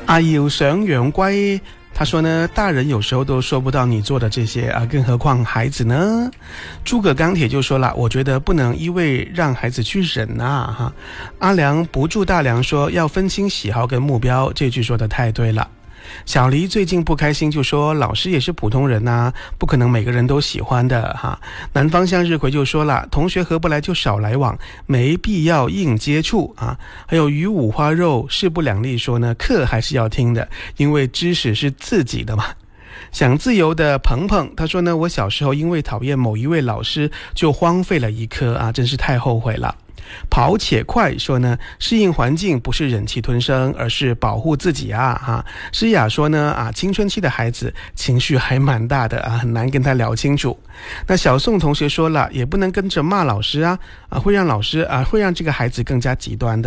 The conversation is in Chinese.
阿要想養龜，他說呢，大人有時候都說不到你做的這些啊，更何況孩子呢？諸葛鋼鐵就說了，我覺得不能一味讓孩子去忍啊哈。阿良不住大良說要分清喜好跟目標，這句說得太對了。小黎最近不開心就說老師也是普通人啊，不可能每個人都喜歡的哈。南方向日葵就說了，同學合不來就少來往，沒必要硬接觸啊。還有與五花肉勢不兩立說呢，課還是要聽的，因為知識是自己的嘛。想自由的鵬鵬他說呢，我小時候因為討厭某一位老師就荒廢了一科啊，真是太後悔了。跑且快說呢，適應環境不是忍氣吞聲，而是保護自己啊哈。詩雅說呢青春期的孩子情緒還蠻大的啊，很難跟他聊清楚。那小宋同學說了，也不能跟着罵老師啊會讓這個孩子更加極端的。